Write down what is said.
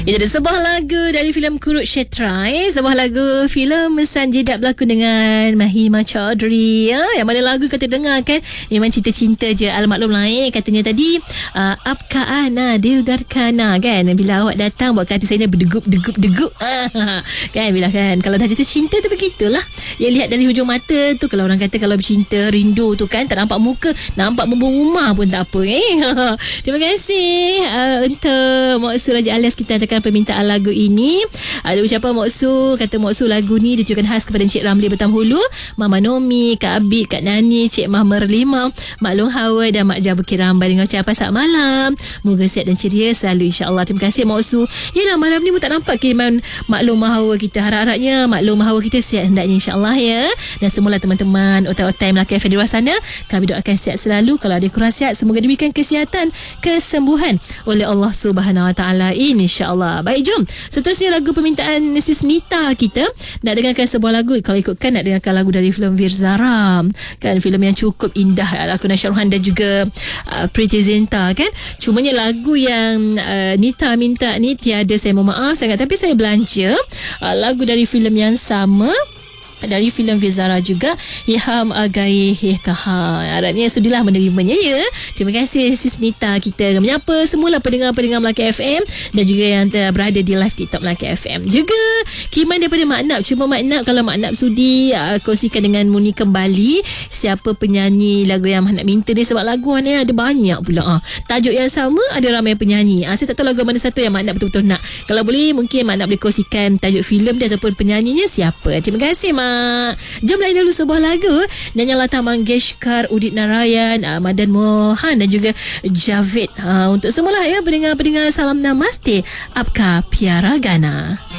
Itu ada sebuah lagu dari filem Kurukshetra, sebuah lagu filem Sanjay Dutt berlakon dengan Mahima Chaudhry, yang mana lagu kata dengar kan memang cinta-cinta je. Maklum lain katanya tadi Apka ana dildarkana kan, bila awak datang buat hati saya berdegup-degup kan, bila kan kalau dah jatuh cinta tu begitulah. Yang lihat dari hujung mata tu, kalau orang kata kalau bercinta rindu tu kan tak nampak muka, nampak bumbung rumah pun tak apa. Terima kasih untuk Mak Su Raja Alias kita permintaan lagu ini. Ada ucapan Mak Su, kata Mak Su lagu ni ditujukan khas kepada Encik Ramli Betam Hulu, Mama Nomi, Kak Abid, Kak Nani, Cik Mah Merlimau, Mak Long Hawa dan Mak Jah Bukit Rambai dengan ucapan selamat malam. Moga sihat dan ceria selalu insya-Allah. Terima kasih Mak Su. Yalah malam ni pun tak nampak kiriman Mak Long Hawa kita. Harap-harapnya Mak Long Hawa kita sihat hendaknya insya-Allah ya. Dan semula teman-teman otai-otai Melaka FM di luar sana, kami doakan sihat selalu. Kalau ada kurang sihat, semoga diberikan kesihatan, kesembuhan oleh Allah Subhanahu Wa Taala insya-Allah. Baik, jom seterusnya lagu permintaan Sis Nita kita. Nak dengarkan sebuah lagu, kalau ikutkan nak dengarkan lagu dari filem Virzara kan, filem yang cukup indah, lakonan Shahruhan dan juga Preity Zinta kan. Cumanya lagu yang Nita minta ni tiada, saya mohon maaf sangat, tapi saya belanja lagu dari filem yang sama, dari filem Virzara juga, Iham Agai Hekaha. Harapnya sudilah menerimanya ya. Terima kasih Sis Nita kita. Menyapa semula pendengar-pendengar Melaka FM dan juga yang berada di live TikTok Melaka FM. Juga kiriman daripada Mak Nap. Cuma Mak Nap, kalau Mak Nap sudi kongsikan dengan Muni kembali siapa penyanyi lagu yang Mak Nap minta ni, sebab lagu ni ada banyak pula. Tajuk yang sama, ada ramai penyanyi. Saya tak tahu lagu mana satu yang Mak Nap betul-betul nak. Kalau boleh mungkin Mak Nap boleh kongsikan tajuk filem dia ataupun penyanyinya siapa. Terima kasih Mak. Jom lain dulu sebuah lagu nyanyian Lata Mangeshkar, Udit Narayan, Madan Mohan dan juga Javed. Untuk semula ya pendengar-pendengar, salam namaste. Apka Piara Gana.